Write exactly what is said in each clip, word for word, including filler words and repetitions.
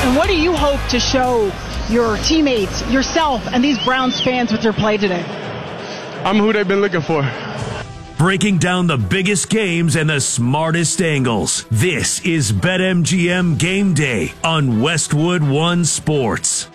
And what do you hope to show your teammates, yourself, and these Browns fans with your play today? I'm who they've been looking for. Breaking down the biggest games and the smartest angles. This is BetMGM Game Day on Westwood One Sports.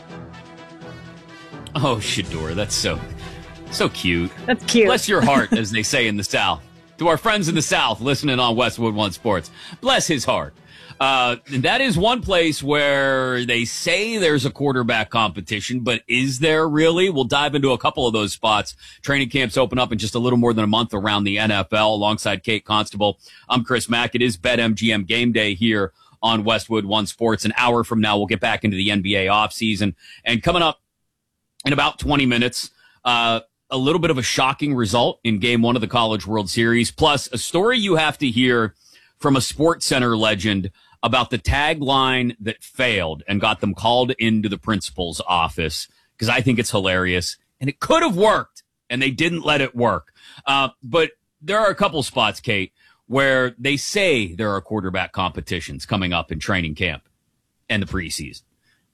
Oh, Shedeur, that's so, so cute. That's cute. Bless your heart, as they say in the South. To our friends in the South listening on Westwood One Sports, bless his heart. Uh, and that is one place where they say there's a quarterback competition, but is there really? We'll dive into a couple of those spots. Training camps open up in just a little more than a month around the N F L alongside Kate Constable. I'm Chris Mack. It is BetMGM Game Day here on Westwood One Sports. An hour from now, we'll get back into the N B A offseason. And coming up in about twenty minutes, uh, a little bit of a shocking result in game one of the College World Series, plus a story you have to hear from a SportsCenter legend about the tagline that failed and got them called into the principal's office, because I think it's hilarious. And it could have worked, and they didn't let it work. Uh, but there are a couple spots, Kate, where they say there are quarterback competitions coming up in training camp and the preseason.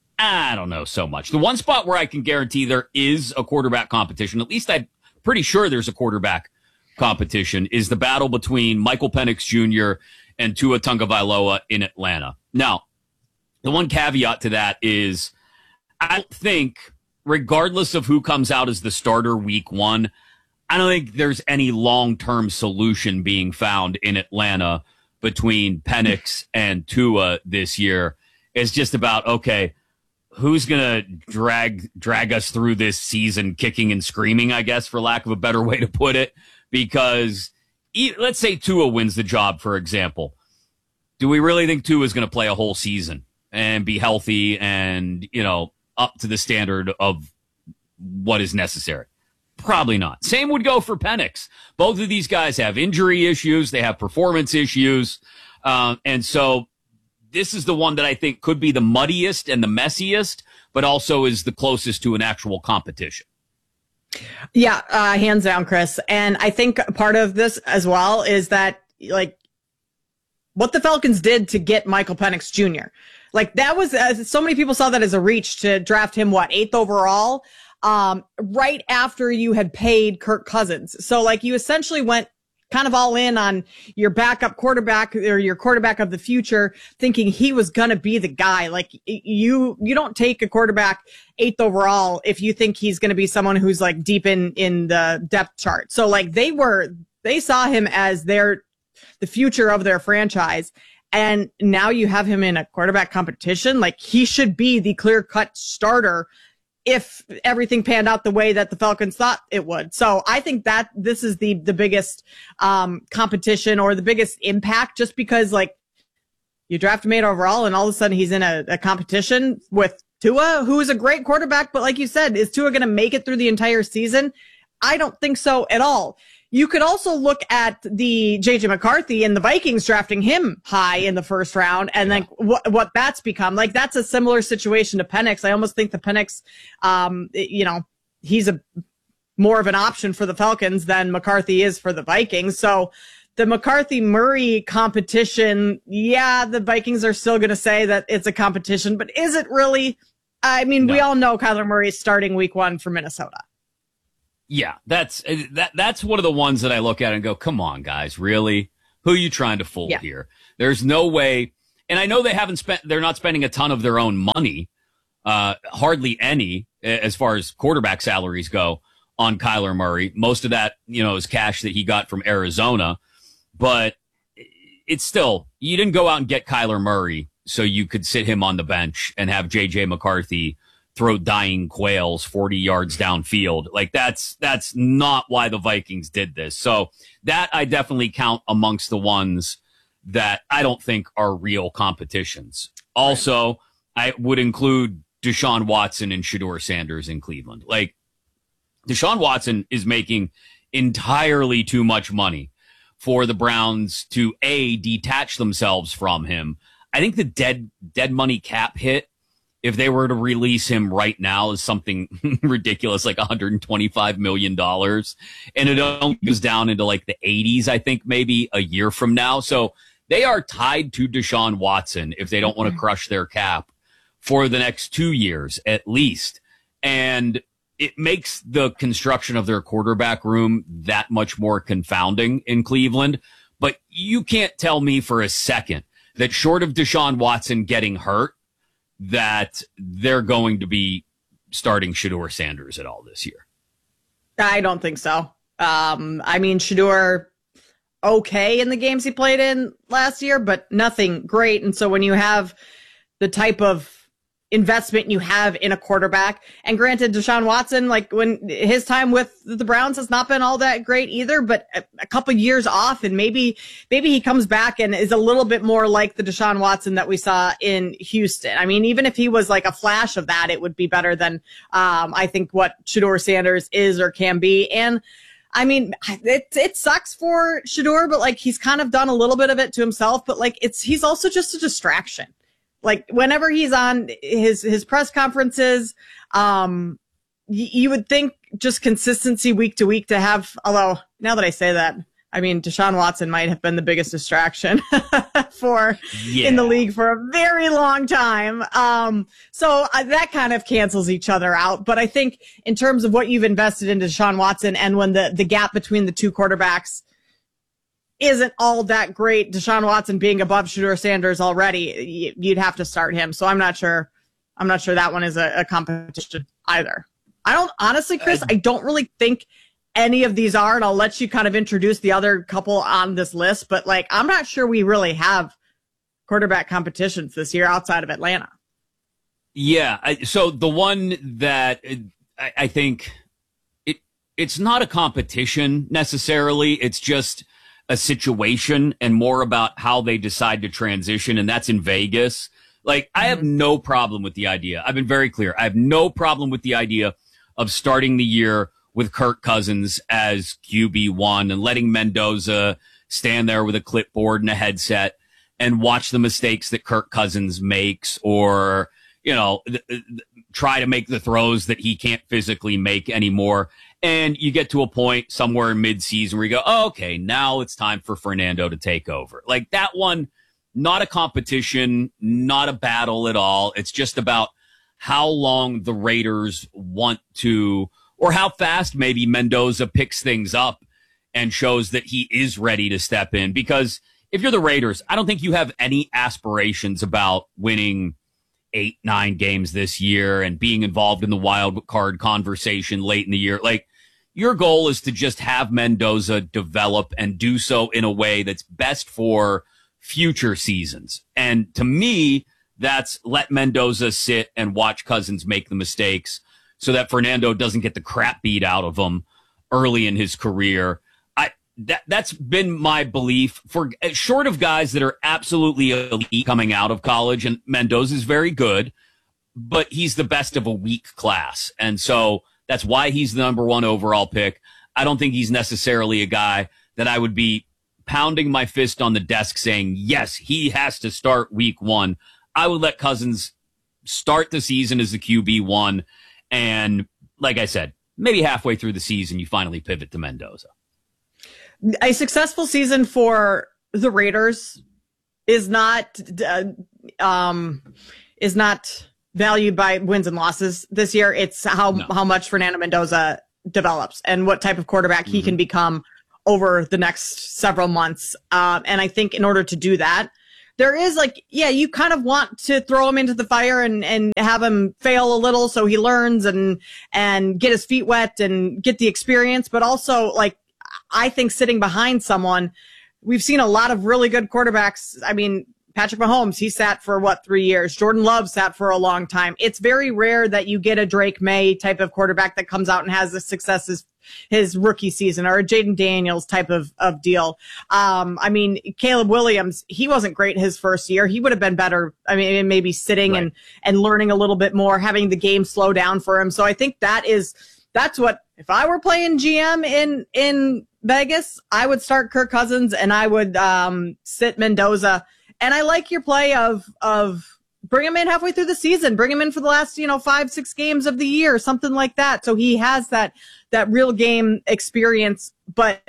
I don't know so much. The one spot where I can guarantee there is a quarterback competition, at least I'm pretty sure there's a quarterback competition, is the battle between Michael Penix Junior and Tua Tagovailoa in Atlanta. Now, the one caveat to that is I don't think, regardless of who comes out as the starter week one, I don't think there's any long-term solution being found in Atlanta between Penix and Tua this year. It's just about, okay, who's going to drag drag us through this season kicking and screaming, I guess, for lack of a better way to put it? Because let's say Tua wins the job, for example. Do we really think Tua is going to play a whole season and be healthy and, you know, up to the standard of what is necessary? Probably not. Same would go for Penix. Both of these guys have injury issues. They have performance issues. Uh, and so this is the one that I think could be the muddiest and the messiest, but also is the closest to an actual competition. Yeah, uh, hands down, Chris. And I think part of this as well is that, like, what the Falcons did to get Michael Penix Junior Like, that was, uh, so many people saw that as a reach to draft him, what, eighth overall, um, right after you had paid Kirk Cousins. So, like, you essentially went kind of all in on your backup quarterback or your quarterback of the future, thinking he was going to be the guy. Like, you, you don't take a quarterback eighth overall if you think he's going to be someone who's like deep in, in the depth chart. So like they were, they saw him as their, the future of their franchise. And now you have him in a quarterback competition. Like, he should be the clear cut starter if everything panned out the way that the Falcons thought it would. So I think that this is the, the biggest, um, competition or the biggest impact, just because, like, you draft him eight overall and all of a sudden he's in a, a competition with Tua, who is a great quarterback. But like you said, is Tua going to make it through the entire season? I don't think so at all. You could also look at the J J McCarthy and the Vikings drafting him high in the first round, and then what what that's become. Like, that's a similar situation to Penix. I almost think the Penix, um, you know, he's a more of an option for the Falcons than McCarthy is for the Vikings. So the McCarthy-Murray competition, yeah, the Vikings are still going to say that it's a competition, but is it really? I mean, no. We all know Kyler Murray is starting week one for Minnesota. Yeah, that's that. That's one of the ones that I look at and go, come on, guys, really? Who are you trying to fool yeah. here? There's no way. And I know they haven't spent, they're not spending a ton of their own money, uh, hardly any, as far as quarterback salaries go on Kyler Murray. Most of that, you know, is cash that he got from Arizona. But it's still, you didn't go out and get Kyler Murray so you could sit him on the bench and have J J McCarthy throw dying quails forty yards downfield. Like, that's, that's not why the Vikings did this. So that I definitely count amongst the ones that I don't think are real competitions. Also, I would include Deshaun Watson and Shedeur Sanders in Cleveland. Like, Deshaun Watson is making entirely too much money for the Browns to, A, detach themselves from him. I think the dead, dead money cap hit, if they were to release him right now, is something ridiculous, like one hundred twenty-five million dollars. And it only goes down into like the eighties, I think, maybe a year from now. So they are tied to Deshaun Watson if they don't want to crush their cap for the next two years at least. And it makes the construction of their quarterback room that much more confounding in Cleveland. But you can't tell me for a second that short of Deshaun Watson getting hurt, that they're going to be starting Shedeur Sanders at all this year. I don't think so. Um, I mean, Shedeur, okay in the games he played in last year, but nothing great. And so when you have the type of investment you have in a quarterback, and granted, Deshaun Watson, like when his time with the Browns has not been all that great either, but a, a couple years off, and maybe maybe he comes back and is a little bit more like the Deshaun Watson that we saw in Houston. I mean, even if he was like a flash of that, it would be better than um, I think what Shedeur Sanders is or can be. And I mean, it it sucks for Shedeur, but like he's kind of done a little bit of it to himself, but like it's he's also just a distraction. Like whenever he's on his, his press conferences, um, y- you would think just consistency week to week to have, although now that I say that, I mean, Deshaun Watson might have been the biggest distraction for yeah. in the league for a very long time. Um, so uh, that kind of cancels each other out. But I think in terms of what you've invested into Deshaun Watson, and when the, the gap between the two quarterbacks isn't all that great, Deshaun Watson being above Shedeur Sanders already, you'd have to start him. So I'm not sure. I'm not sure that one is a, a competition either. I don't honestly, Chris, I don't really think any of these are, and I'll let you kind of introduce the other couple on this list, but like, I'm not sure we really have quarterback competitions this year outside of Atlanta. Yeah. I, so the one that I, I think it, it's not a competition necessarily. It's just a situation and more about how they decide to transition. And that's in Vegas. Like, I have no problem with the idea. I've been very clear. I have no problem with the idea of starting the year with Kirk Cousins as Q B one and letting Mendoza stand there with a clipboard and a headset and watch the mistakes that Kirk Cousins makes, or, you know, th- th- try to make the throws that he can't physically make anymore. And you get to a point somewhere in mid-season where you go, oh, okay, now it's time for Fernando to take over. Like that one, not a competition, not a battle at all. It's just about how long the Raiders want to, or how fast maybe Mendoza picks things up and shows that he is ready to step in. Because if you're the Raiders, I don't think you have any aspirations about winning eight, nine games this year and being involved in the wild card conversation late in the year. Like, your goal is to just have Mendoza develop and do so in a way that's best for future seasons. And to me, that's let Mendoza sit and watch Cousins make the mistakes so that Fernando doesn't get the crap beat out of him early in his career. I that that's been my belief for short of guys that are absolutely elite coming out of college, and Mendoza is very good, but he's the best of a weak class. And so that's why he's the number one overall pick. I don't think he's necessarily a guy that I would be pounding my fist on the desk saying, yes, he has to start week one. I would let Cousins start the season as the Q B one. And like I said, maybe halfway through the season, you finally pivot to Mendoza. A successful season for the Raiders is not, uh, um, is not valued by wins and losses this year. It's how, no. how much Fernando Mendoza develops and what type of quarterback mm-hmm. he can become over the next several months. Um, and I think in order to do that, there is like, yeah, you kind of want to throw him into the fire and, and have him fail a little so he learns and, and get his feet wet and get the experience. But also, like, I think sitting behind someone, we've seen a lot of really good quarterbacks. I mean, Patrick Mahomes, he sat for what, three years. Jordan Love sat for a long time. It's very rare that you get a Drake May type of quarterback that comes out and has the success as his rookie season, or a Jaden Daniels type of, of deal. Um, I mean, Caleb Williams, he wasn't great his first year. He would have been better. I mean, maybe sitting right. and, and learning a little bit more, having the game slow down for him. So I think that is, that's what, if I were playing G M in, in Vegas, I would start Kirk Cousins and I would, um, sit Mendoza. And I like your play of, of bring him in halfway through the season, bring him in for the last, you know, five, six games of the year, something like that. So he has that, that real game experience. But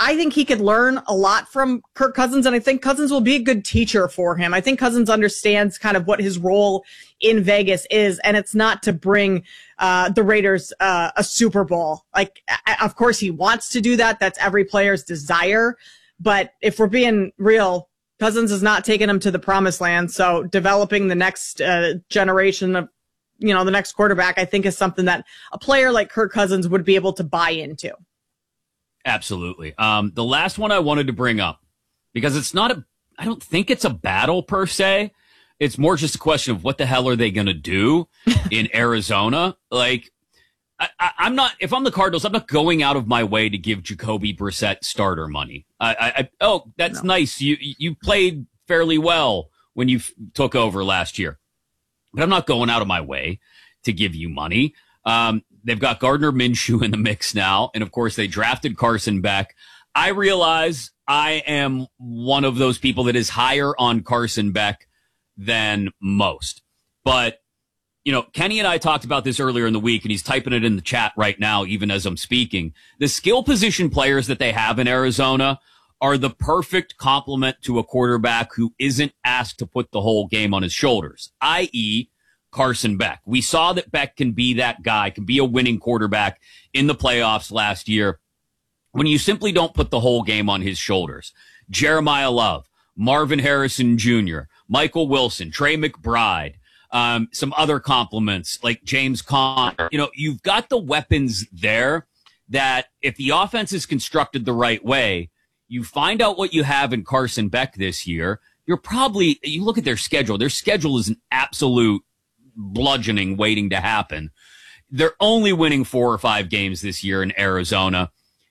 I think he could learn a lot from Kirk Cousins, and I think Cousins will be a good teacher for him. I think Cousins understands kind of what his role in Vegas is, and it's not to bring uh, the Raiders uh, a Super Bowl. Like, of course, he wants to do that. That's every player's desire. But if we're being real, Cousins is not taking him to the promised land. So developing the next uh, generation of, you know, the next quarterback, I think is something that a player like Kirk Cousins would be able to buy into. Absolutely. Um, the last one I wanted to bring up, because it's not a, I don't think it's a battle per se. It's more just a question of what the hell are they going to do in Arizona? Like, I, I, I'm not, if I'm the Cardinals, I'm not going out of my way to give Jacoby Brissett starter money. I, I, I oh, that's no. nice. You, you played fairly well when you f- took over last year, but I'm not going out of my way to give you money. Um, they've got Gardner Minshew in the mix now. And of course they drafted Carson Beck. I realize I am one of those people that is higher on Carson Beck than most, but you know, Kenny and I talked about this earlier in the week, and he's typing it in the chat right now, even as I'm speaking. The skill position players that they have in Arizona are the perfect complement to a quarterback who isn't asked to put the whole game on his shoulders, that is. Carson Beck. We saw that Beck can be that guy, can be a winning quarterback in the playoffs last year when you simply don't put the whole game on his shoulders. Jeremiah Love, Marvin Harrison Junior, Michael Wilson, Trey McBride, um, some other compliments like James Conner. You know, you've got the weapons there that if the offense is constructed the right way, you find out what you have in Carson Beck this year. You're probably, you look at their schedule, their schedule is an absolute bludgeoning waiting to happen. They're only winning four or five games this year in Arizona.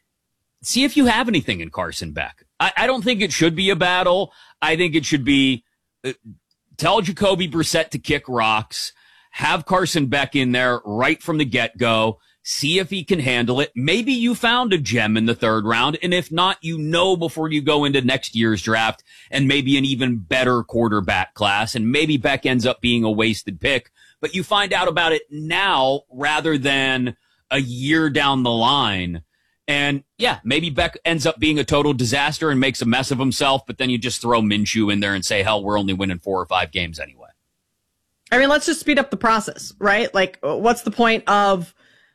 See if you have anything in Carson Beck. I, I don't think it should be a battle. I think it should be uh, tell Jacoby Brissett to kick rocks, have Carson Beck in there right from the get-go, see if he can handle it. Maybe you found a gem in the third round, and if not, you know before you go into next year's draft and maybe an even better quarterback class, and maybe Beck ends up being a wasted pick, but you find out about it now rather than a year down the line. And yeah, maybe Beck ends up being a total disaster and makes a mess of himself, but then you just throw Minshew in there and say, hell, we're only winning four or five games anyway. I mean, let's just speed up the process, right? Like, what's the point of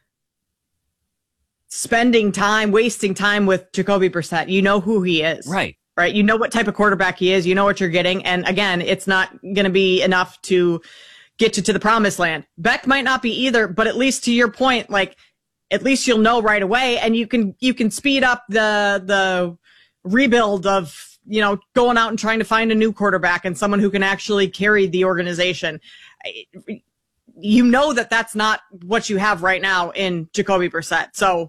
spending time, wasting time with Jacoby Brissett? You know who he is. Right. Right. You know what type of quarterback he is. You know what you're getting. And again, it's not going to be enough to get you to the promised land. Beck might not be either, but at least to your point, like, at least you'll know right away, and you can, you can speed up the, the rebuild of, you know, going out and trying to find a new quarterback and someone who can actually carry the organization. You know that that's not what you have right now in Jacoby Brissett. So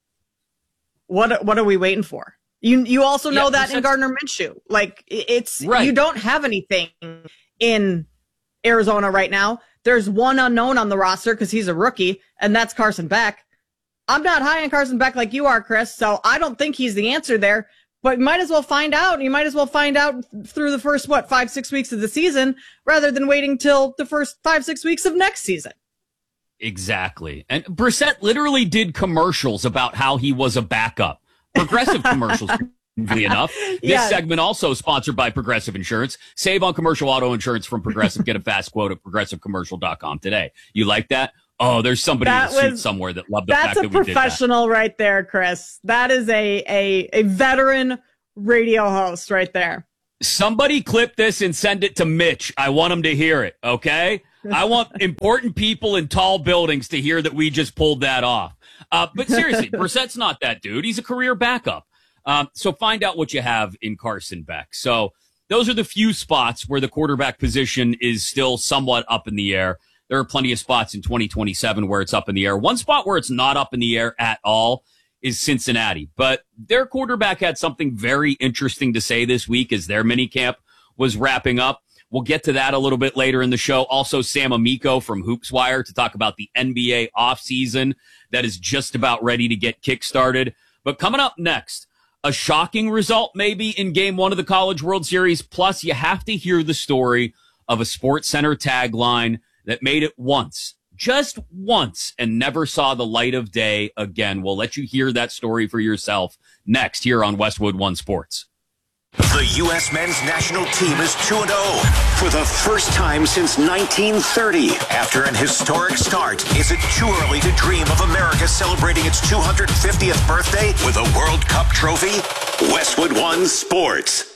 what, what are we waiting for? You, you also know yeah, that in Gardner Minshew. Like, it's, right. You don't have anything in Arizona right now. There's one unknown on the roster because he's a rookie, and that's Carson Beck. I'm not high on Carson Beck like you are, Chris, so I don't think he's the answer there. But you might as well find out. You might as well find out through the first, what, five, six weeks of the season rather than waiting till the first five, six weeks of next season. Exactly. And Brissett literally did commercials about how he was a backup. Progressive commercials, conveniently enough. This yeah. segment also sponsored by Progressive Insurance. Save on commercial auto insurance from Progressive. Get a fast quote at progressive commercial dot com today. You like that? Oh, there's somebody that in a was, suit somewhere that loved the fact that we did that. That's a professional right there, Chris. That is a, a, a veteran radio host right there. Somebody clip this and send it to Mitch. I want him to hear it, okay? I want important people in tall buildings to hear that we just pulled that off. Uh, but seriously, Brissett's not that dude. He's a career backup. Um, so find out what you have in Carson Beck. So those are the few spots where the quarterback position is still somewhat up in the air. There are plenty of spots in twenty twenty-seven where it's up in the air. One spot where it's not up in the air at all is Cincinnati. But their quarterback had something very interesting to say this week as their minicamp was wrapping up. We'll get to that a little bit later in the show. Also, Sam Amico from HoopsWire to talk about the N B A offseason that is just about ready to get kickstarted. But coming up next, a shocking result maybe in game one of the College World Series. Plus, you have to hear the story of a SportsCenter tagline that made it once just once and never saw the light of day again. We'll let you hear that story for yourself next here on Westwood One Sports. The U S men's national team is two and oh for the first time since nineteen thirty. After an historic start, is it too early to dream of America celebrating its two hundred fiftieth birthday with a World Cup trophy? Westwood One Sports.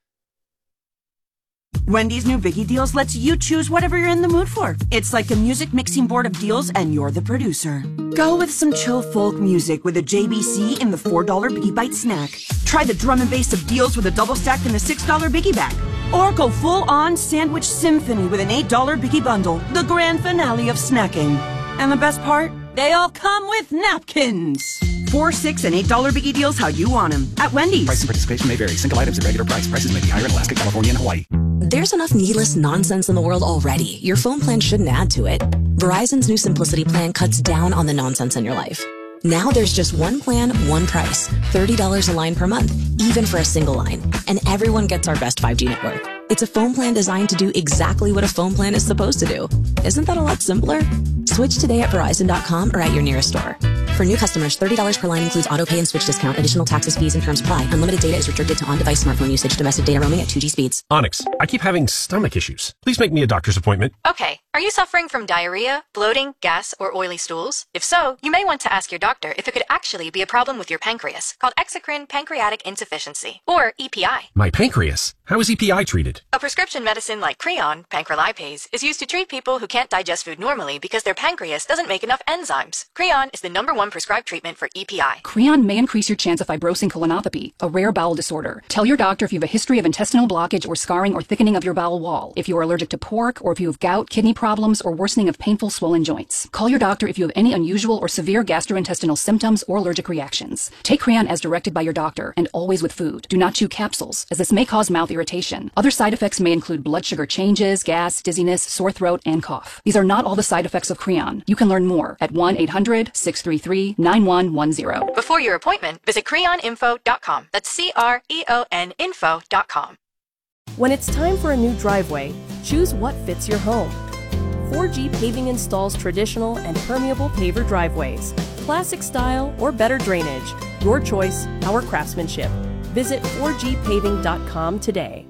Wendy's new Biggie Deals lets you choose whatever you're in the mood for. It's like a music mixing board of deals, and you're the producer. Go with some chill folk music with a J B C in the four dollar Biggie Bite snack. Try the drum and bass of deals with a double stack in the six dollar Biggie bag. Or go full-on sandwich symphony with an eight dollar Biggie bundle, the grand finale of snacking. And the best part? They all come with napkins. Four, six, and eight dollar Biggie Deals how you want them at Wendy's. Price and participation may vary. Single items at regular price. Prices may be higher in Alaska, California, and Hawaii. There's enough needless nonsense in the world already. Your phone plan shouldn't add to it. Verizon's new Simplicity plan cuts down on the nonsense in your life. Now there's just one plan, one price. thirty dollars a line per month, even for a single line. And everyone gets our best five G network. It's a phone plan designed to do exactly what a phone plan is supposed to do. Isn't that a lot simpler? Switch today at Verizon dot com or at your nearest store. For new customers, thirty dollars per line includes auto pay and switch discount. Additional taxes, fees, and terms apply. Unlimited data is restricted to on-device smartphone usage. Domestic data roaming at two G speeds. Onyx, I keep having stomach issues. Please make me a doctor's appointment. Okay. Are you suffering from diarrhea, bloating, gas, or oily stools? If so, you may want to ask your doctor if it could actually be a problem with your pancreas, called exocrine pancreatic insufficiency, or E P I. My pancreas? How is E P I treated? A prescription medicine like Creon, pancrelipase, is used to treat people who can't digest food normally because their pancreas doesn't make enough enzymes. Creon is the number one prescribed treatment for E P I. Creon may increase your chance of fibrosing colonopathy, a rare bowel disorder. Tell your doctor if you have a history of intestinal blockage or scarring or thickening of your bowel wall, if you are allergic to pork, or if you have gout, kidney problems, or worsening of painful swollen joints. Call your doctor if you have any unusual or severe gastrointestinal symptoms or allergic reactions. Take Creon as directed by your doctor, and always with food. Do not chew capsules, as this may cause mouth irritation. Other side effects may include blood sugar changes, gas, dizziness, sore throat, and cough. These are not all the side effects of Creon. You can learn more at one eight hundred, six three three, nine one one zero. Before your appointment, visit creon info dot com. That's C R E O N info dot com. When it's time for a new driveway, choose what fits your home. four G Paving installs traditional and permeable paver driveways, classic style or better drainage. Your choice, our craftsmanship. Visit four G paving dot com today.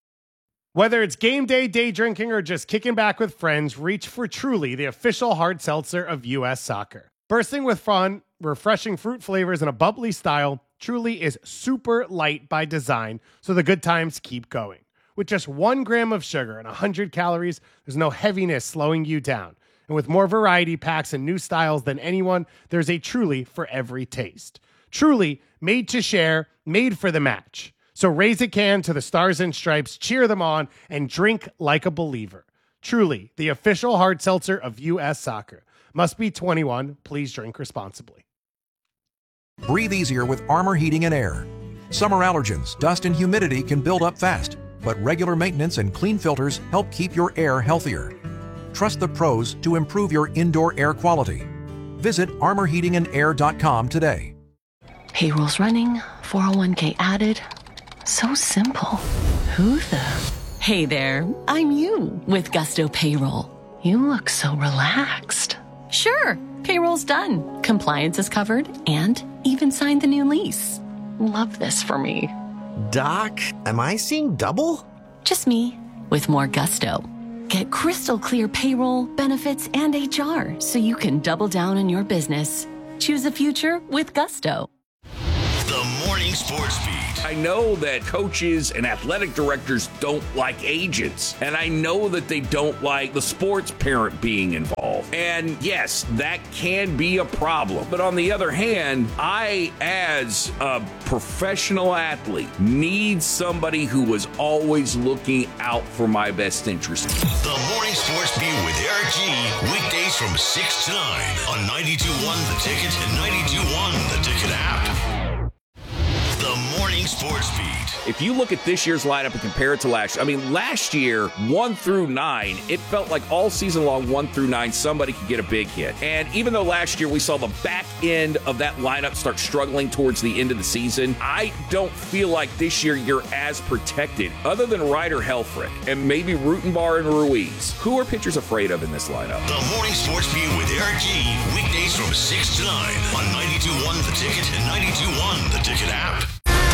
Whether it's game day, day drinking, or just kicking back with friends, reach for Truly, the official hard seltzer of U S Soccer. Bursting with fun, refreshing fruit flavors, and a bubbly style, Truly is super light by design, so the good times keep going. With just one gram of sugar and one hundred calories, there's no heaviness slowing you down. And with more variety packs and new styles than anyone, there's a Truly for every taste. Truly, made to share, made for the match. So raise a can to the Stars and Stripes, cheer them on, and drink like a believer. Truly, the official hard seltzer of U S Soccer. Must be twenty-one. Please drink responsibly. Breathe easier with Armor Heating and Air. Summer allergens, dust, and humidity can build up fast, but regular maintenance and clean filters help keep your air healthier. Trust the pros to improve your indoor air quality. Visit armor heating and air dot com today. Payroll's running, four oh one k added. So simple. Who the? Hey there, I'm you with Gusto Payroll. You look so relaxed. Sure, payroll's done. Compliance is covered and even signed the new lease. Love this for me. Doc, am I seeing double? Just me with more gusto. Get crystal clear payroll, benefits, and H R so you can double down on your business. Choose a future with Gusto. The Morning Sports Beat. I know that coaches and athletic directors don't like agents, and I know that they don't like the sports parent being involved. And yes, that can be a problem. But on the other hand, I, as a professional athlete, need somebody who is always looking out for my best interest. The Morning Sports Beat with Eric G. Weekdays from six to nine on ninety-two point one The Ticket and ninety-two point one The Ticket app. The Morning Morning Sports Beat. If you look at this year's lineup and compare it to last year, I mean, last year, one through nine, it felt like all season long, one through nine, somebody could get a big hit. And even though last year we saw the back end of that lineup start struggling towards the end of the season, I don't feel like this year you're as protected, other than Ryder Helfrich and maybe Rutenbar and Ruiz. Who are pitchers afraid of in this lineup? The Morning Sports Beat with Eric G. Weekdays from six to nine on ninety-two point one The Ticket and ninety-two point one The Ticket app.